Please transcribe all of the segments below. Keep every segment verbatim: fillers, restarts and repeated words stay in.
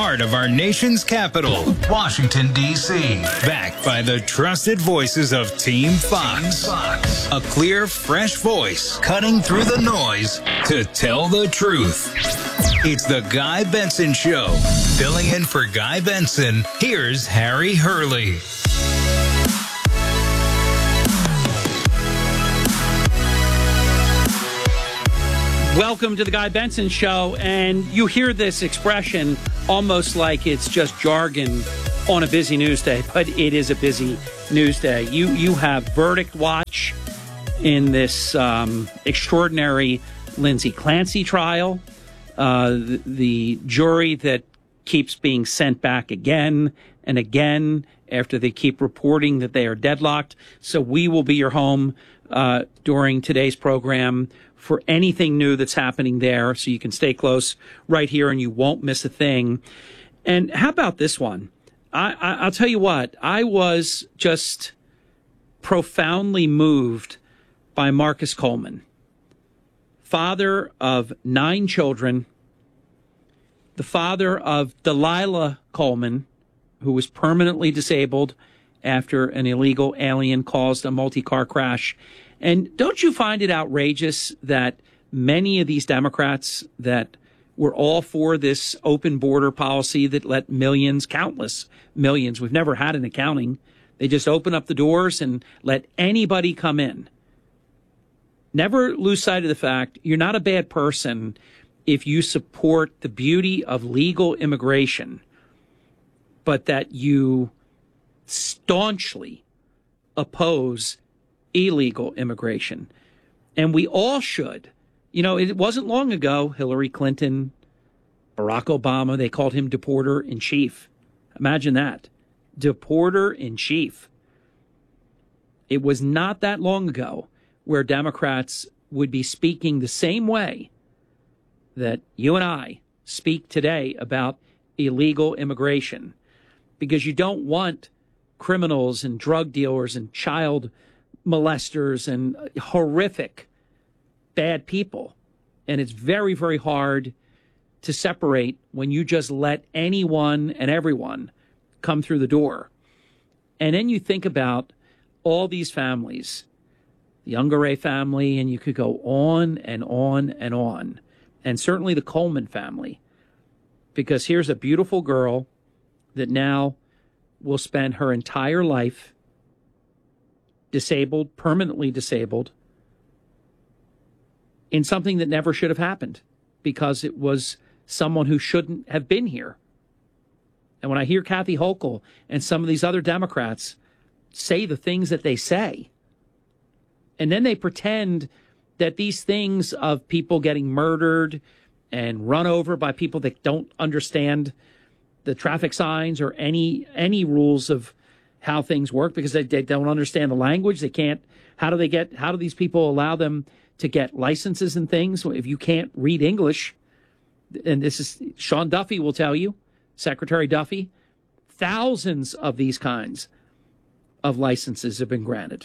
heart of our nation's capital, Washington, D C Backed by the trusted voices of Team Fox. Team Fox. A clear, fresh voice cutting through the noise to tell the truth. It's the Guy Benson Show. Filling in for Guy Benson, here's Harry Hurley. Welcome to the Guy Benson Show, and you hear this expression almost like it's just jargon on a busy news day, but it is a busy news day. You you have verdict watch in this um, extraordinary Lindsay Clancy trial, uh, the, the jury that keeps being sent back again and again after they keep reporting that they are deadlocked. So we will be your home uh, during today's program for anything new that's happening there, so you can stay close right here and you won't miss a thing. And how about this one? I, I, I'll tell you what, I was just profoundly moved by Marcus Coleman, father of nine children, the father of Delilah Coleman, who was permanently disabled after an illegal alien caused a multi-car crash. And don't you find it outrageous that many of these Democrats that were all for this open border policy that let millions, countless millions, we've never had an accounting, they just open up the doors and let anybody come in. Never lose sight of the fact you're not a bad person if you support the beauty of legal immigration, but that you staunchly oppose illegal immigration. And we all should. You know, it wasn't long ago, Hillary Clinton, Barack Obama, they called him deporter in chief. Imagine that. Deporter in chief. It was not that long ago where Democrats would be speaking the same way that you and I speak today about illegal immigration, because you don't want criminals and drug dealers and child molesters and horrific bad people. And it's very, very hard to separate when you just let anyone and everyone come through the door. And then you think about all these families, the Ungaray family, and you could go on and on and on. And certainly the Coleman family, because here's a beautiful girl that now will spend her entire life disabled, permanently disabled, in something that never should have happened because it was someone who shouldn't have been here. And when I hear Kathy Hochul and some of these other Democrats say the things that they say, and then they pretend that these things of people getting murdered and run over by people that don't understand the traffic signs or any any rules of how things work because they, they don't understand the language. They can't. How do they get? How do these people allow them to get licenses and things if you can't read English? And this is Sean Duffy will tell you, Secretary Duffy, thousands of these kinds of licenses have been granted.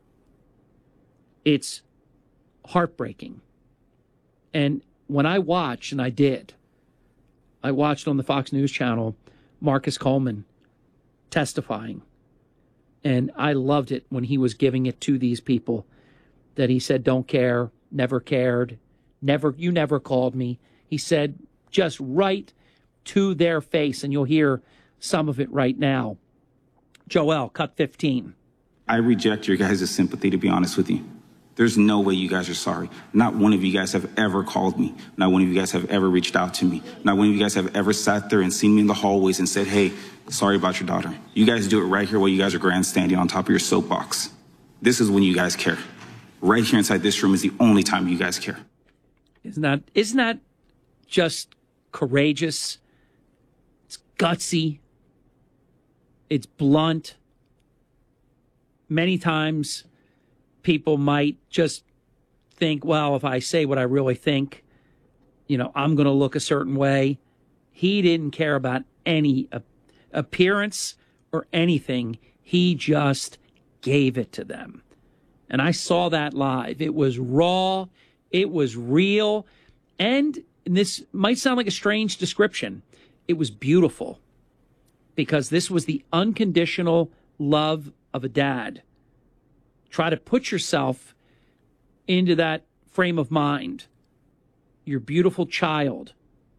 It's heartbreaking. And when I watch, and I did, I watched on the Fox News Channel Marcus Coleman testifying. And I loved it when he was giving it to these people that he said, don't care, never cared, never, you never called me. He said just right to their face, and you'll hear some of it right now. Joel, cut fifteen. I reject your guys' sympathy, to be honest with you. There's no way you guys are sorry. Not one of you guys have ever called me. Not one of you guys have ever reached out to me. Not one of you guys have ever sat there and seen me in the hallways and said, hey, sorry about your daughter. You guys do it right here while you guys are grandstanding on top of your soapbox. This is when you guys care. Right here inside this room is the only time you guys care. Isn't that, isn't that just courageous? It's gutsy. It's blunt. Many times people might just think, well, if I say what I really think, you know, I'm going to look a certain way. He didn't care about any uh, appearance or anything. He just gave it to them. And I saw that live. It was raw. It was real. And this might sound like a strange description. it was beautiful because this was the unconditional love of a dad. Try to put yourself into that frame of mind. Your beautiful child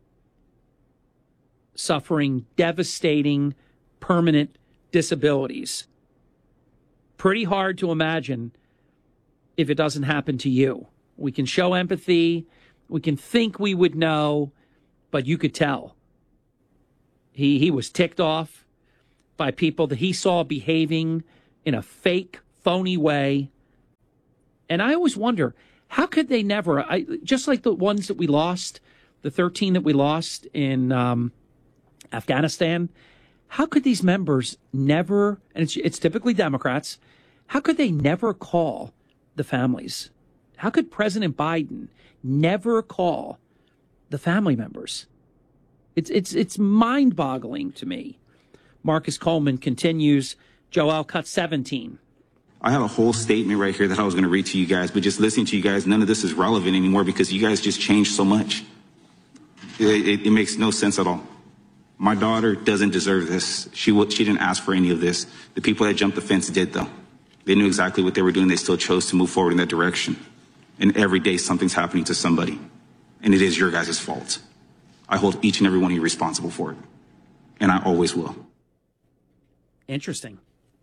suffering devastating, permanent disabilities. Pretty hard to imagine if it doesn't happen to you. We can show empathy. We can think we would know, but you could tell. He, he was ticked off by people that he saw behaving in a fake, phony way. And I always wonder, how could they never, I, just like the ones that we lost, the thirteen that we lost in um, Afghanistan, how could these members never, and it's, it's typically Democrats, how could they never call the families? How could President Biden never call the family members? It's it's it's mind-boggling to me. Marcus Coleman continues. Joel, cut seventeen. I have a whole statement right here that I was going to read to you guys, but just listening to you guys, none of this is relevant anymore because you guys just changed so much. It, it, it makes no sense at all. My daughter doesn't deserve this. She she didn't ask for any of this. The people that jumped the fence did, though. They knew exactly what they were doing. They still chose to move forward in that direction. And every day something's happening to somebody. And it is your guys' fault. I hold each and every one of you responsible for it. And I always will. Interesting.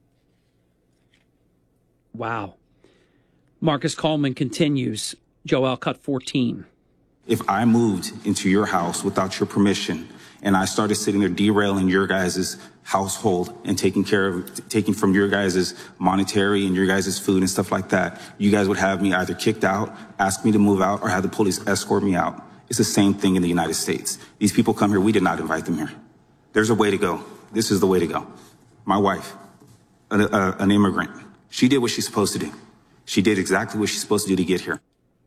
Wow. Marcus Coleman continues. Joel, cut fourteen. If I moved into your house without your permission and I started sitting there derailing your guys' household and taking care of, taking from your guys' monetary and your guys' food and stuff like that, you guys would have me either kicked out, ask me to move out, or have the police escort me out. It's the same thing in the United States. These people come here. We did not invite them here. There's a way to go. This is the way to go. My wife, a, a, an immigrant, she did what she's supposed to do. She did exactly what she's supposed to do to get here.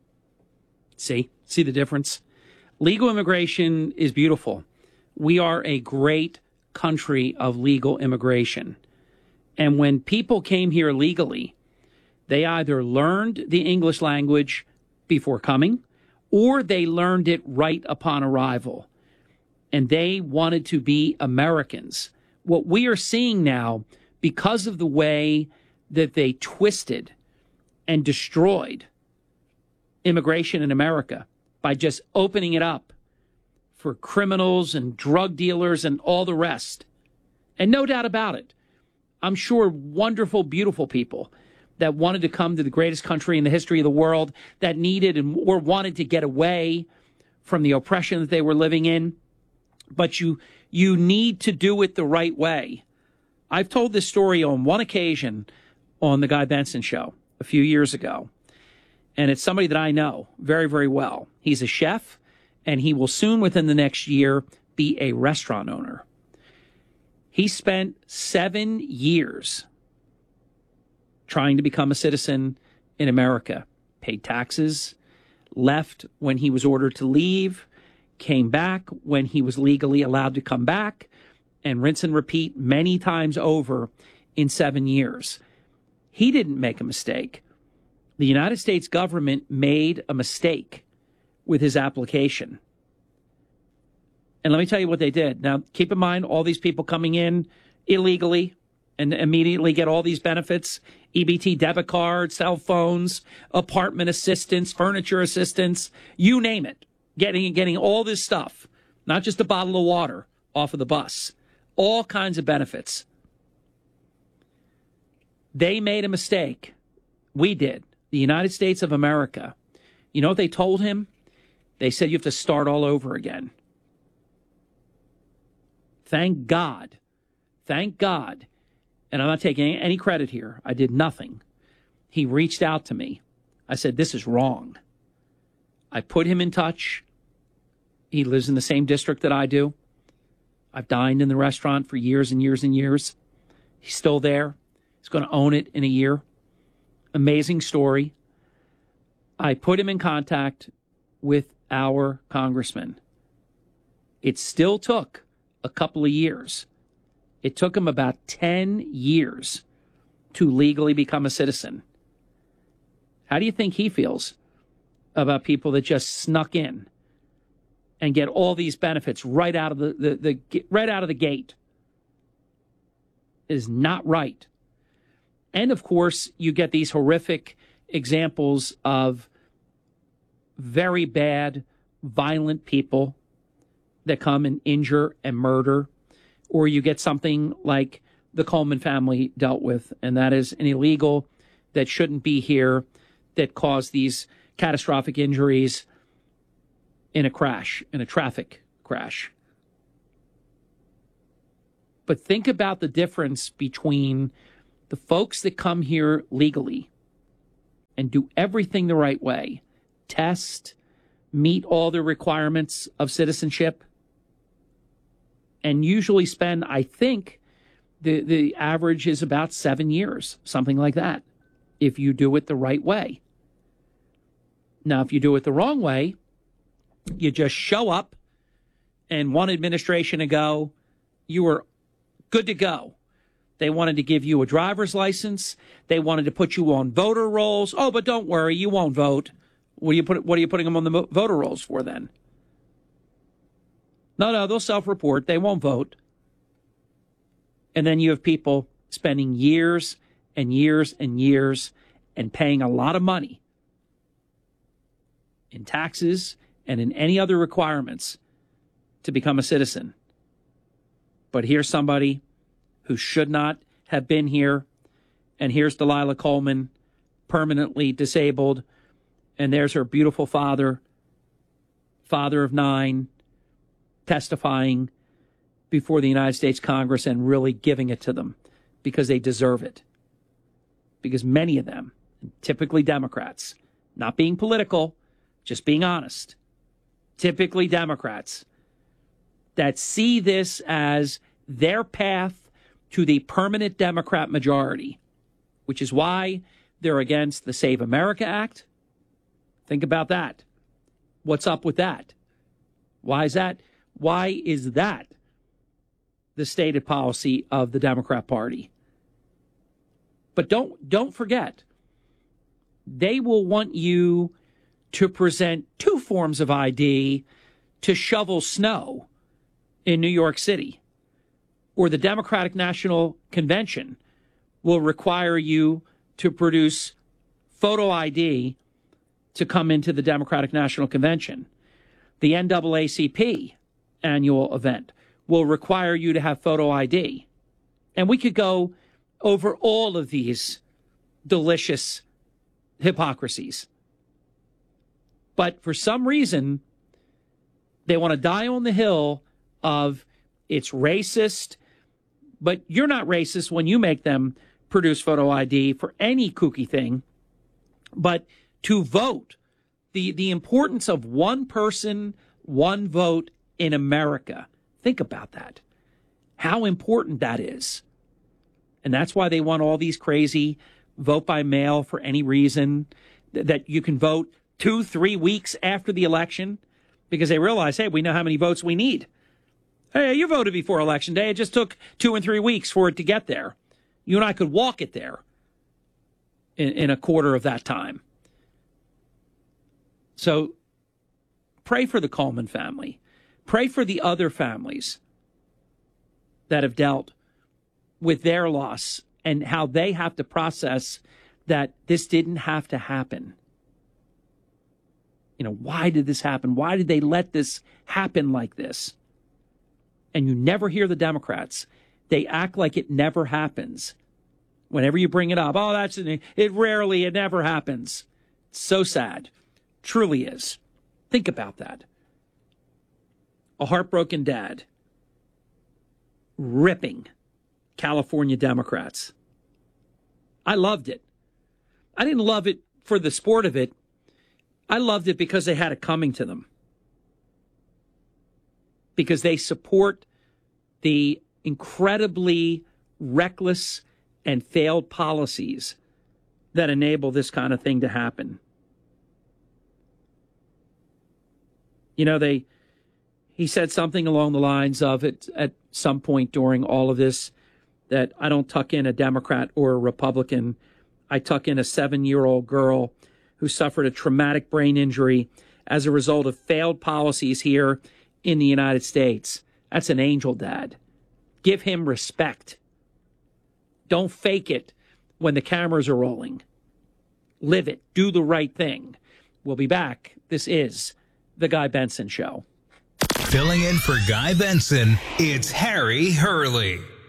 See? See the difference? Legal immigration is beautiful. We are a great country of legal immigration. And when people came here legally, they either learned the English language before coming, or they learned it right upon arrival. And they wanted to be Americans. What we are seeing now, because of the way that they twisted and destroyed immigration in America by just opening it up for criminals and drug dealers and all the rest. And no doubt about it, I'm sure wonderful, beautiful people that wanted to come to the greatest country in the history of the world, that needed and or wanted to get away from the oppression that they were living in. But you you need to do it the right way. I've told this story on one occasion on the Guy Benson Show a few years ago. And it's somebody that I know very, very well. He's a chef, and he will soon, within the next year, be a restaurant owner. He spent seven years trying to become a citizen in America, paid taxes, left when he was ordered to leave, came back when he was legally allowed to come back, and rinse and repeat many times over in seven years. He didn't make a mistake. The United States government made a mistake with his application. And let me tell you what they did. Now, keep in mind, all these people coming in illegally and immediately get all these benefits, E B T debit cards, cell phones, apartment assistance, furniture assistance, you name it, getting, getting all this stuff, not just a bottle of water off of the bus, all kinds of benefits. They made a mistake. We did. The United States of America. You know what they told him? They said you have to start all over again. Thank God. Thank God. And I'm not taking any credit here. I did nothing. He reached out to me. I said, this is wrong. I put him in touch. He lives in the same district that I do. I've dined in the restaurant for years and years and years. He's still there. He's going to own it in a year. Amazing story. I put him in contact with our congressman. It still took a couple of years. It took him about ten years to legally become a citizen. How do you think he feels about people that just snuck in and get all these benefits right out of the, the, the right out of the gate. It is not right. And of course, you get these horrific examples of very bad, violent people that come and injure and murder, or you get something like the Coleman family dealt with, and that is an illegal that shouldn't be here that caused these catastrophic injuries in a crash, in a traffic crash. But think about the difference between the folks that come here legally and do everything the right way, test, meet all the requirements of citizenship, and usually spend, I think, the, the average is about seven years, something like that, if you do it the right way. Now, if you do it the wrong way, you just show up, and one administration ago, you were good to go. They wanted to give you a driver's license. They wanted to put you on voter rolls. Oh, but don't worry, you won't vote. What are you, put, what are you putting them on the voter rolls for then? No, no, they'll self-report. They won't vote. And then you have people spending years and years and years and paying a lot of money in taxes and in any other requirements to become a citizen. But here's somebody who should not have been here, and here's Delilah Coleman, permanently disabled, and there's her beautiful father, father of nine, testifying before the United States Congress and really giving it to them because they deserve it. Because many of them, typically Democrats, not being political, just being honest, typically Democrats that see this as their path to the permanent Democrat majority, which is why they're against the Save America Act. Think about that. What's up with that? Why is that? Why is that the stated policy of the Democrat Party? But don't don't forget, they will want you to present two forms of I D to shovel snow in New York City. Or the Democratic National Convention will require you to produce photo I D to come into the Democratic National Convention. The N double A C P annual event will require you to have photo I D. And we could go over all of these delicious hypocrisies. But for some reason, they want to die on the hill of it's racist, but you're not racist when you make them produce photo I D for any kooky thing. But to vote, the, the importance of one person, one vote in America. Think about that. How important that is. And that's why they want all these crazy vote by mail for any reason, that you can vote two, three weeks after the election because they realize, hey, we know how many votes we need. Hey, you voted before Election Day. It just took two and three weeks for it to get there. You and I could walk it there in, in a quarter of that time. So pray for the Coleman family. Pray for the other families that have dealt with their loss and how they have to process that this didn't have to happen. You know, why did this happen? Why did they let this happen like this? And you never hear the Democrats. They act like it never happens. Whenever you bring it up, oh, that's it. It rarely, it never happens. It's so sad. Truly is. Think about that. A heartbroken dad ripping California Democrats. I loved it. I didn't love it for the sport of it. I loved it because they had it coming to them. Because they support the incredibly reckless and failed policies that enable this kind of thing to happen. You know, they he said something along the lines of it at some point during all of this, that I don't tuck in a Democrat or a Republican. I tuck in a seven-year-old girl who suffered a traumatic brain injury as a result of failed policies here in the United States. That's an angel dad. Give him respect. Don't fake it when the cameras are rolling. Live it. Do the right thing. We'll be back. This is The Guy Benson Show. Filling in for Guy Benson, it's Harry Hurley.